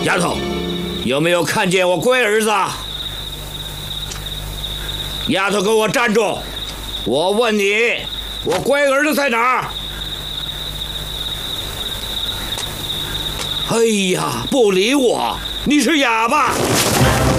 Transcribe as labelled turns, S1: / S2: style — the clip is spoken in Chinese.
S1: 丫头，有没有看见我乖儿子？丫头，给我站住！我问你，我乖儿子在哪儿？哎呀，不理我！你是哑巴！